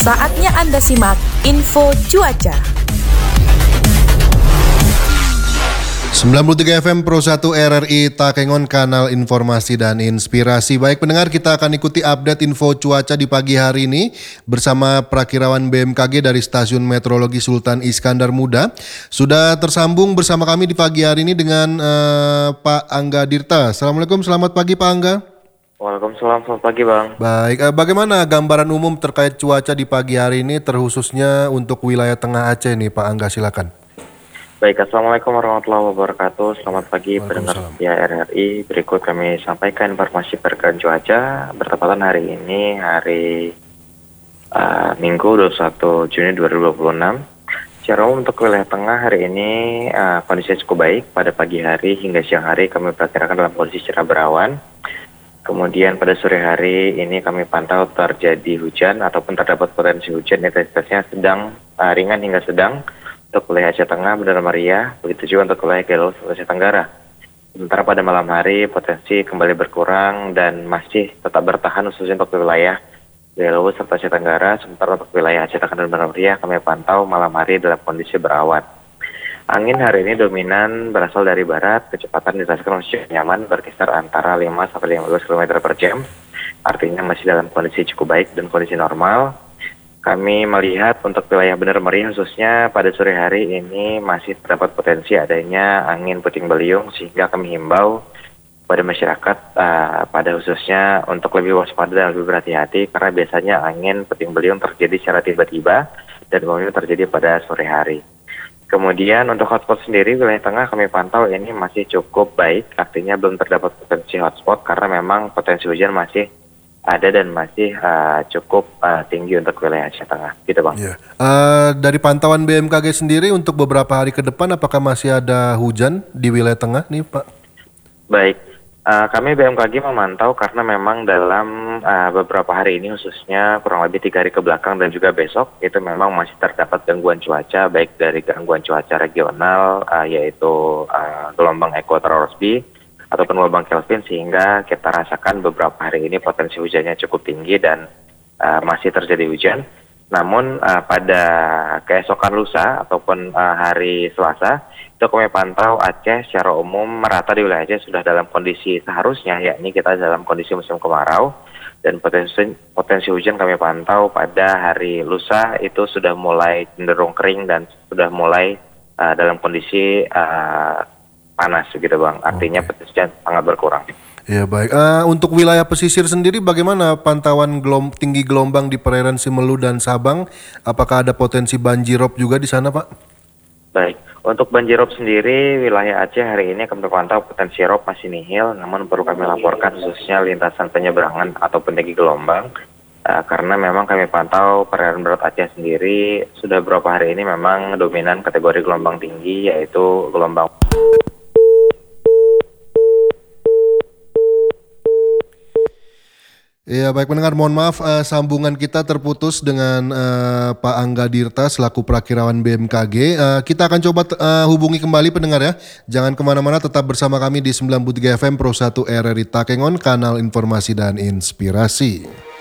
Saatnya Anda simak info cuaca. 93 FM Pro 1 RRI Takengon, kanal informasi dan inspirasi. Baik pendengar, kita akan ikuti update info cuaca di pagi hari ini bersama Prakirawan BMKG dari Stasiun Meteorologi Sultan Iskandar Muda. Sudah tersambung bersama kami di pagi hari ini dengan Pak Angga Dirta. Assalamualaikum, selamat pagi Pak Angga. Waalaikumsalam, selamat pagi Bang. Baik, bagaimana gambaran umum terkait cuaca di pagi hari ini terkhususnya untuk wilayah Tengah Aceh nih Pak Angga, silakan. Baik, Assalamualaikum warahmatullahi wabarakatuh. Selamat pagi pendengar setia RRI. Berikut kami sampaikan informasi terkait cuaca bertepatan hari ini, hari Minggu 21 Juni 2026. Secara umum untuk wilayah tengah hari ini kondisinya cukup baik. Pada pagi hari hingga siang hari kami perkirakan dalam kondisi cerah berawan. Kemudian pada sore hari ini kami pantau terjadi hujan ataupun terdapat potensi hujan, intensitasnya sedang, ringan hingga sedang untuk wilayah Aceh Tengah, Bendera Meriah, begitu juga untuk wilayah Gelo, Sulawesi Tenggara. Sementara pada malam hari potensi kembali berkurang dan masih tetap bertahan khususnya untuk wilayah Gelo serta Aceh Tenggara. Sementara untuk wilayah Aceh Tengah dan Bendera Meriah kami pantau malam hari dalam kondisi berawan. Angin hari ini dominan berasal dari barat, kecepatan dirasakan masih nyaman berkisar antara 5 sampai 15 km per jam. Artinya masih dalam kondisi cukup baik dan kondisi normal. Kami melihat untuk wilayah Bendera Meriah khususnya pada sore hari ini masih terdapat potensi adanya angin puting beliung, sehingga kami himbau pada masyarakat pada khususnya untuk lebih waspada dan lebih berhati-hati karena biasanya angin puting beliung terjadi secara tiba-tiba dan kemudian terjadi pada sore hari. Kemudian untuk hotspot sendiri wilayah tengah kami pantau ini masih cukup baik, artinya belum terdapat potensi hotspot karena memang potensi hujan masih ada dan masih cukup tinggi untuk wilayah Aceh Tengah, gitu Bang. Ya. Dari pantauan BMKG sendiri untuk beberapa hari ke depan, apakah masih ada hujan di wilayah tengah nih Pak? Baik, kami BMKG memantau karena memang dalam beberapa hari ini khususnya kurang lebih 3 hari ke belakang dan juga besok itu memang masih terdapat gangguan cuaca, baik dari gangguan cuaca regional yaitu gelombang Equator Rossby ataupun gelombang Kelvin, sehingga kita rasakan beberapa hari ini potensi hujannya cukup tinggi dan masih terjadi hujan. Namun pada keesokan lusa ataupun hari Selasa itu kami pantau Aceh secara umum merata di wilayah Aceh sudah dalam kondisi seharusnya, yakni kita dalam kondisi musim kemarau, dan potensi hujan kami pantau pada hari lusa itu sudah mulai cenderung kering dan sudah mulai dalam kondisi panas gitu Bang, artinya potensinya sangat berkurang. Ya baik, untuk wilayah pesisir sendiri bagaimana pantauan tinggi gelombang di perairan Simelu dan Sabang? Apakah ada potensi banjirop juga di sana Pak? Baik, untuk banjirop sendiri wilayah Aceh hari ini kami pantau potensi rop masih nihil, namun perlu kami laporkan khususnya lintasan penyeberangan ataupun tinggi gelombang. Karena memang kami pantau perairan barat Aceh sendiri sudah beberapa hari ini memang dominan kategori gelombang tinggi, yaitu gelombang. Ya baik pendengar, mohon maaf sambungan kita terputus dengan Pak Angga Dirta selaku Prakirawan BMKG. Kita akan coba hubungi kembali pendengar ya. Jangan kemana-mana, tetap bersama kami di 93 FM Pro 1 RRI Takengon, kanal informasi dan inspirasi.